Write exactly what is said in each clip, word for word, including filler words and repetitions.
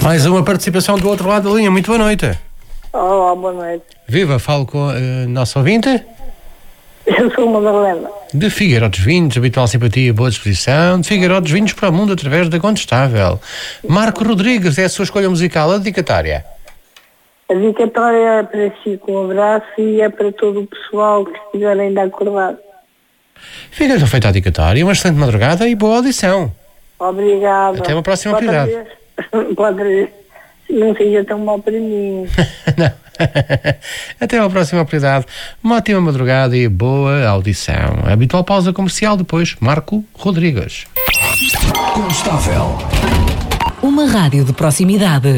Mais uma participação do outro lado da linha. Muito boa noite. Olá, boa noite. Viva, falo com a uh, nossa ouvinte. Eu sou uma Madalena. De Figueiró dos Vinhos, habitual simpatia, boa disposição. De Figueiró dos Vinhos para o mundo através da Contestável. Marco Rodrigues é a sua escolha musical, a dedicatória. A dedicatória é para si, com um abraço, e é para todo o pessoal que estiver ainda acordado. Fica então feita a dedicatória, uma excelente madrugada e boa audição. Obrigada. Até uma próxima Pode oportunidade. Haver, pode haver. Não seja tão mal para mim. Não. Até uma próxima oportunidade. Uma ótima madrugada e boa audição. A habitual pausa comercial, depois Marco Rodrigues. Contestável. Uma rádio de proximidade.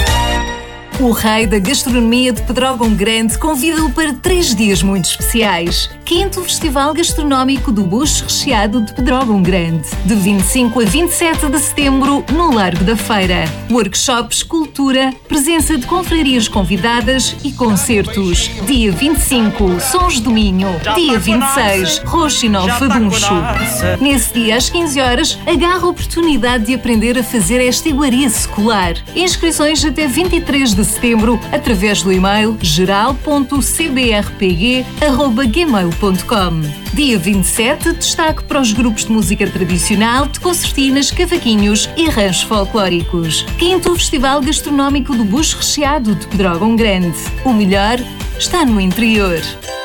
O rei da gastronomia de Pedrógão Grande convida-o para três dias muito especiais. Quinto Festival Gastronómico do Bucho Recheado de Pedrógão Grande, de vinte e cinco a vinte e sete de setembro, no Largo da Feira. Workshops, cultura, presença de confrarias convidadas e concertos. Dia vinte e cinco, Sons do Minho. Dia vinte e seis, Roxinol Faduncho. Nesse dia, às quinze horas, agarra a oportunidade de aprender a fazer esta iguaria secular. Inscrições até vinte e três de setembro, através do e-mail geral ponto c b r p g arroba gmail ponto com. Dia vinte e sete, destaque para os grupos de música tradicional, de concertinas, cavaquinhos e ranchos folclóricos. Quinto Festival Gastronómico do Bucho Recheado de Pedrógão Grande. O melhor está no interior.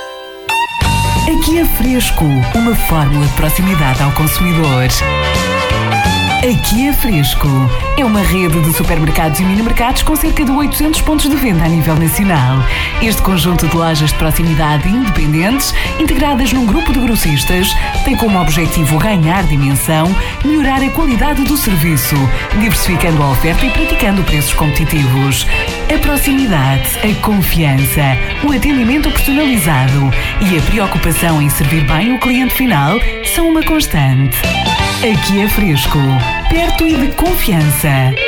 Aqui é Fresco, uma fórmula de proximidade ao consumidor. Aqui é Fresco. É uma rede de supermercados e mini-mercados com cerca de oitocentos pontos de venda a nível nacional. Este conjunto de lojas de proximidade independentes, integradas num grupo de grossistas, tem como objetivo ganhar dimensão, melhorar a qualidade do serviço, diversificando a oferta e praticando preços competitivos. A proximidade, a confiança, o atendimento personalizado e a preocupação em servir bem o cliente final são uma constante. Aqui é Fresco, perto e de confiança.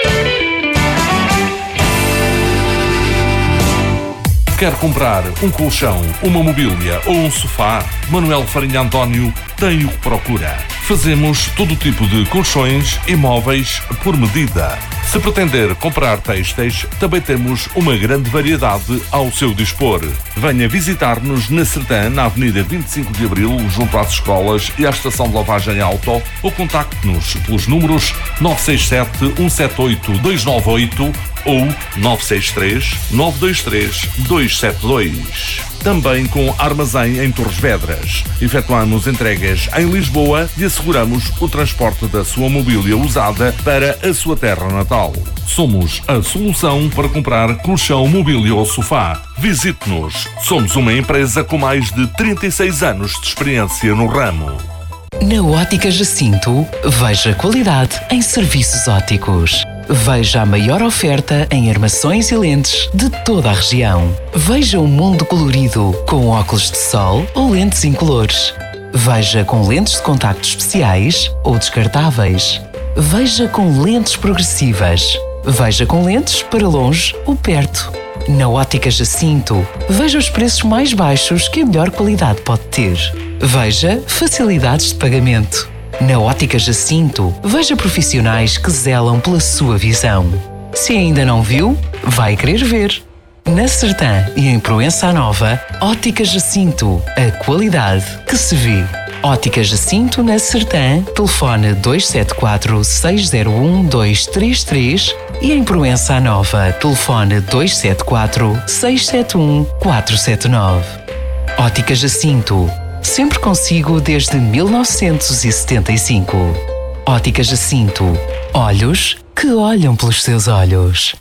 Quer comprar um colchão, uma mobília ou um sofá? Manuel Farinha António tem o que procura. Fazemos todo tipo de colchões e móveis por medida. Se pretender comprar têxteis, também temos uma grande variedade ao seu dispor. Venha visitar-nos na Sertã, na Avenida vinte e cinco de Abril, junto às escolas e à estação de lavagem auto, ou contacte-nos pelos números nove seis sete, um sete oito, dois nove oito ou nove seis três, nove dois três, dois sete dois. Também com armazém em Torres Vedras. Efetuamos entregas em Lisboa e asseguramos o transporte da sua mobília usada para a sua terra natal. Somos a solução para comprar colchão, mobília ou sofá. Visite-nos. Somos uma empresa com mais de trinta e seis anos de experiência no ramo. Na Ótica Jacinto, veja qualidade em serviços ópticos. Veja a maior oferta em armações e lentes de toda a região. Veja o mundo colorido com óculos de sol ou lentes incolores. Veja com lentes de contacto especiais ou descartáveis. Veja com lentes progressivas. Veja com lentes para longe ou perto. Na Ótica Jacinto, veja os preços mais baixos que a melhor qualidade pode ter. Veja facilidades de pagamento. Na Ótica Jacinto, veja profissionais que zelam pela sua visão. Se ainda não viu, vai querer ver. Na Sertã e em Proença Nova, Ótica Jacinto, a qualidade que se vê. Ótica Jacinto na Sertã, telefone dois sete quatro, seis zero um, dois três três e em Proença Nova, telefone dois sete quatro, seis sete um, quatro sete nove. Ótica Jacinto, sempre consigo desde mil novecentos e setenta e cinco. Ótica Jacinto, olhos que olham pelos seus olhos.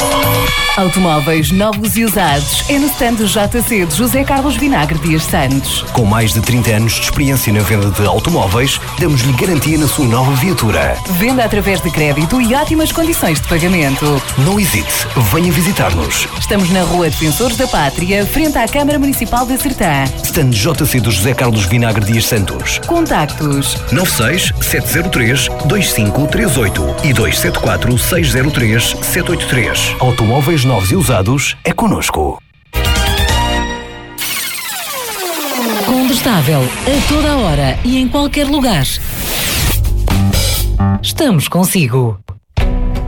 Automóveis novos e usados é no stand do J C de José Carlos Vinagre Dias Santos. Com mais de trinta anos de experiência na venda de automóveis, damos-lhe garantia na sua nova viatura. Venda através de crédito e ótimas condições de pagamento. Não hesite, venha visitar-nos. Estamos na Rua Defensores da Pátria, frente à Câmara Municipal da Sertã. Stand J C do José Carlos Vinagre Dias Santos. Contactos nove seis sete zero três, dois cinco três oito e dois sete quatro, seis zero três, sete oito três. Automóveis novos e usados é connosco. Contestável a toda hora e em qualquer lugar. Estamos consigo.